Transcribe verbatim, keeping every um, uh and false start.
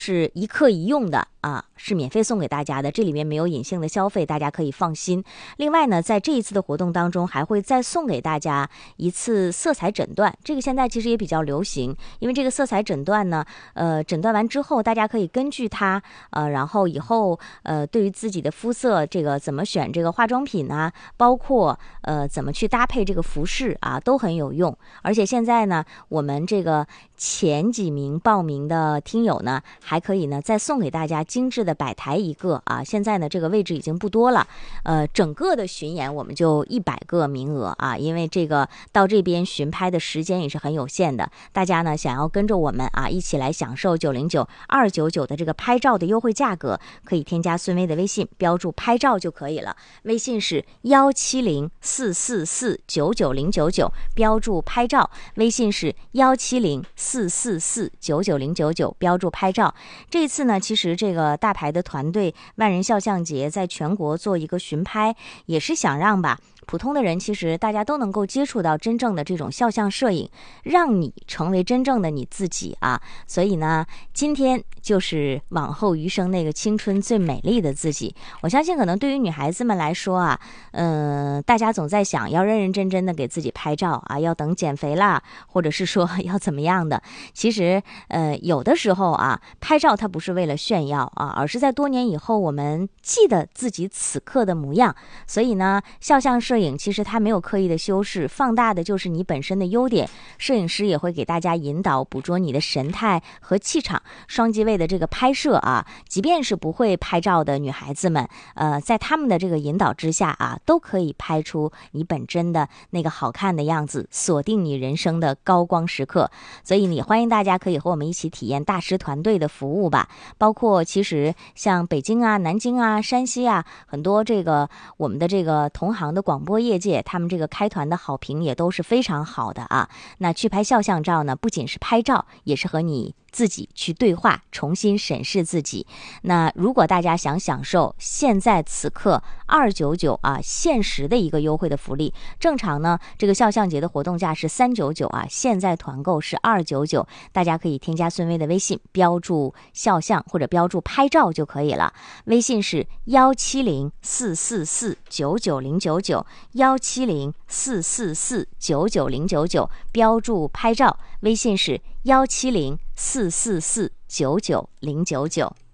是一课一用的啊，是免费送给大家的，这里面没有隐性的消费，大家可以放心。另外呢，在这一次的活动当中，还会再送给大家一次色彩诊断，这个现在其实也比较流行，因为这个色彩诊断呢，呃，诊断完之后，大家可以根据它，呃，然后以后呃，对于自己的肤色，这个怎么选这个化妆品啊，包括呃怎么去搭配这个服饰啊，都很有用。而且现在呢，我们这个前几名报名的听友呢，还可以呢再送给大家精致的摆台一个啊。现在呢这个位置已经不多了，呃，整个的巡演我们就一百个名额啊，因为这个到这边巡拍的时间也是很有限的。大家呢想要跟着我们啊一起来享受九零九二九九的这个拍照的优惠价格，可以添加孙薇的微信，标注拍照就可以了。微信是幺七零四四四九九零九九，标注拍照。微信是幺七零四四四九九零九九，标注拍照。这一次呢，其实这个大牌的团队万人肖像节在全国做一个巡拍，也是想让吧普通的人其实大家都能够接触到真正的这种肖像摄影，让你成为真正的你自己啊。所以呢，今天就是往后余生那个青春最美丽的自己。我相信可能对于女孩子们来说啊，嗯、呃，大家总在想要认认真真的给自己拍照啊，要等减肥啦，或者是说要怎么样的。其实呃，有的时候啊，拍照它不是为了炫耀啊，而是在多年以后我们记得自己此刻的模样。所以呢，肖像摄影其实它没有刻意的修饰，放大的就是你本身的优点。摄影师也会给大家引导捕捉你的神态和气场。双机位的这个拍摄啊，即便是不会拍照的女孩子们，呃，在他们的这个引导之下啊，都可以拍出你本真的那个好看的样子，锁定你人生的高光时刻。所以你欢迎大家可以和我们一起体验大师团队的服务吧，包括其实像北京啊、南京啊、山西啊，很多这个我们的这个同行的广播业界，他们这个开团的好评也都是非常好的啊。那去拍肖像照呢，不仅是拍照，也是和你自己去对话，重新审视自己。那如果大家想享受现在此刻二九九啊限时的一个优惠的福利，正常呢这个肖像节的活动价是三九九啊，现在团购是二九九，大家可以添加孙薇的微信，标注肖像或者标注拍照就可以了。微信是幺七零四四四九九零九九，幺七零四四四九九零九九，标注拍照。微信是幺七零四四四九九零九九。